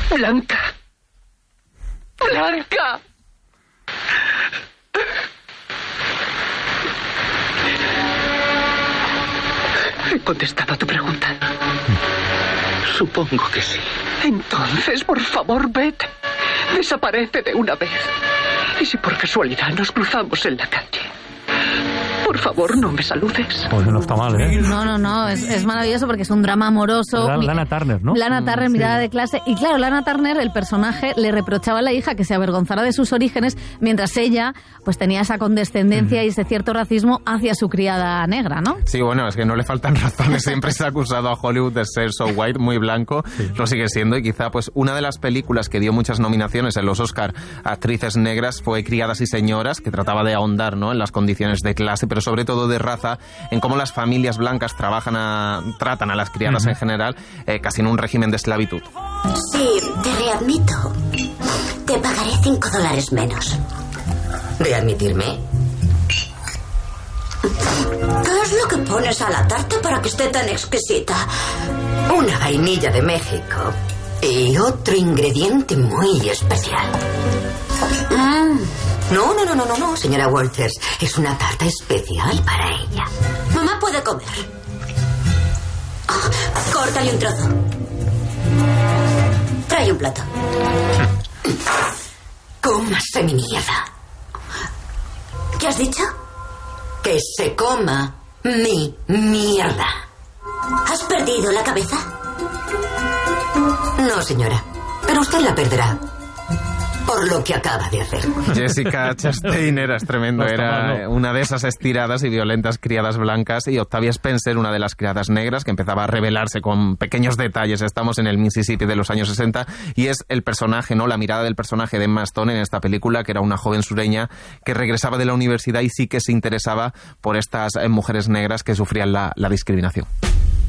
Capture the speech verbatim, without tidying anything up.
Blanca. Blanca. He contestado a tu pregunta. Supongo que sí. Entonces, por favor, vete. Desaparece de una vez. Y si por casualidad nos cruzamos en la calle, por favor, no me saludes. Pues no está mal, ¿eh? No, no, no, es, es maravilloso porque es un drama amoroso. La, Lana Turner, ¿no? Lana Turner, sí. mirada de clase. Y claro, Lana Turner, el personaje, le reprochaba a la hija que se avergonzara de sus orígenes, mientras ella pues tenía esa condescendencia mm. y ese cierto racismo hacia su criada negra, ¿no? Sí, bueno, es que no le faltan razones. Siempre se ha acusado a Hollywood de ser so white, muy blanco. Sí. Lo sigue siendo, y quizá pues una de las películas que dio muchas nominaciones en los Oscar a actrices negras fue Criadas y Señoras, que trataba de ahondar, ¿no?, en las condiciones de clase, pero sobre todo de raza, en cómo las familias blancas trabajan a, tratan a las criadas uh-huh. en general, eh, casi en un régimen de esclavitud. Sí, te readmito. Te pagaré cinco dólares menos. ¿Readmitirme? ¿Qué es lo que pones a la tarta para que esté tan exquisita? Una vainilla de México y otro ingrediente muy especial. Mm. No, no, no, no, no, no, señora Walters. Es una tarta especial para ella. Mamá puede comer. Oh, córtale un trozo. Trae un plato. Cómase mi mierda. ¿Qué has dicho? Que se coma mi mierda. ¿Has perdido la cabeza? No, señora. Pero usted la perderá. Por lo que acaba de hacer. Jessica Chastain era tremendo, era una de esas estiradas y violentas criadas blancas, y Octavia Spencer, una de las criadas negras, que empezaba a revelarse con pequeños detalles. Estamos en el Mississippi de los años sesenta, y es el personaje, ¿no?, la mirada del personaje de Emma Stone en esta película, que era una joven sureña que regresaba de la universidad y sí que se interesaba por estas mujeres negras que sufrían la, la discriminación.